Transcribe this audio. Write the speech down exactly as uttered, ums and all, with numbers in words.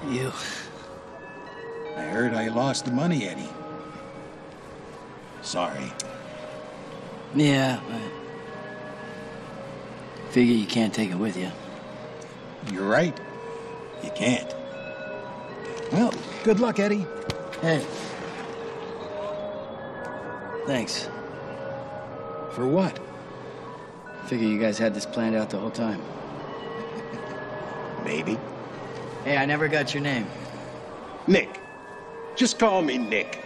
You. I heard I lost the money, Eddie. Sorry. Yeah, I figure you can't take it with you. You're right. You can't. Well, good luck, Eddie. Hey. Thanks. For what? Figure you guys had this planned out the whole time. Maybe. Hey, I never got your name. Nick. Just call me Nick.